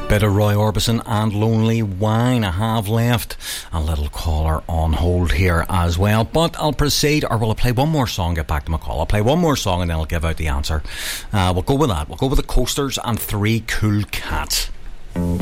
Bit of Roy Orbison and Lonely Wine. I have left a little caller on hold here as well, but I'll proceed, or will I play one more song, get back to my call? I'll play one more song and then I'll give out the answer. We'll go with that. We'll go with the Coasters and Three Cool Cats.